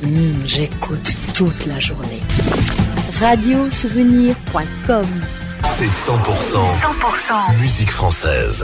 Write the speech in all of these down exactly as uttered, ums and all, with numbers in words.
Mmh, j'écoute toute la journée. radio souvenir point com. C'est cent pour cent, cent pour cent musique française.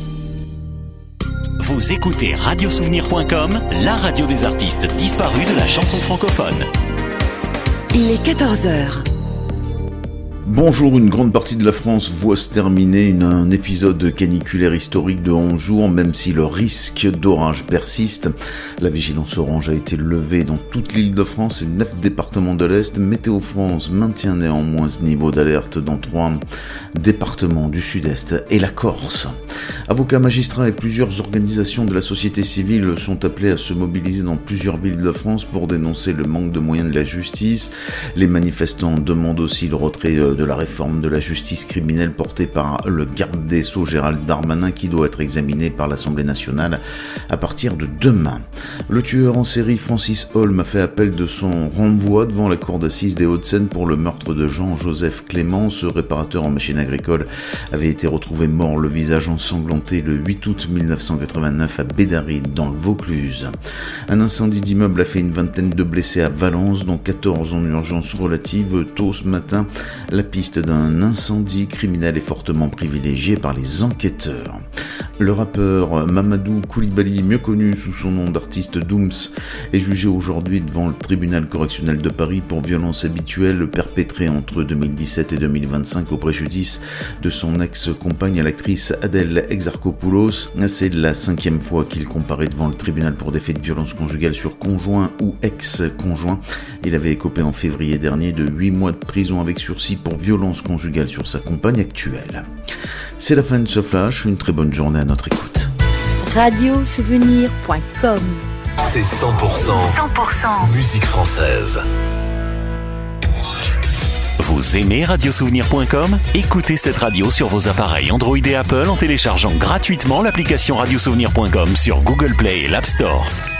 Vous écoutez radio souvenir point com, la radio des artistes disparus de la chanson francophone. Il est quatorze heures. Bonjour, une grande partie de la France voit se terminer une, un épisode caniculaire historique de onze jours, même si le risque d'orage persiste. La vigilance orange a été levée dans toute l'île de France et neuf départements de l'Est. Météo France maintient néanmoins ce niveau d'alerte dans trois départements du Sud-Est et la Corse. Avocats, magistrats et plusieurs organisations de la société civile sont appelés à se mobiliser dans plusieurs villes de France pour dénoncer le manque de moyens de la justice. Les manifestants demandent aussi le retrait de la réforme de la justice criminelle portée par le garde des Sceaux Gérald Darmanin, qui doit être examiné par l'Assemblée nationale à partir de demain. Le tueur en série Francis Holm a fait appel de son renvoi devant la cour d'assises des Hauts-de-Seine pour le meurtre de Jean-Joseph Clément. Ce réparateur en machines agricoles avait été retrouvé mort, le visage ensanglanté, le huit août mille neuf cent quatre-vingt-neuf à Bédaride, dans le Vaucluse. Un incendie d'immeuble a fait une vingtaine de blessés à Valence, dont quatorze en urgence relative. Tôt ce matin, la piste d'un incendie criminel est fortement privilégiée par les enquêteurs. Le rappeur Mamadou Koulibaly, mieux connu sous son nom d'artiste Dooms, est jugé aujourd'hui devant le tribunal correctionnel de Paris pour violences habituelles perpétrées entre deux mille dix-sept et deux mille vingt-cinq au préjudice de son ex-compagne, l'actrice Adèle Exarchopoulos. C'est la cinquième fois qu'il comparaît devant le tribunal pour des faits de violence conjugale sur conjoint ou ex-conjoint. Il avait écopé en février dernier de huit mois de prison avec sursis pour violence conjugale sur sa compagne actuelle. C'est la fin de ce flash, une très bonne journée à notre écoute. radio souvenir point com. C'est cent pour cent, cent pour cent musique française. Vous aimez radio souvenir point com? Écoutez cette radio sur vos appareils Android et Apple en téléchargeant gratuitement l'application radio souvenir point com sur Google Play et l'App Store.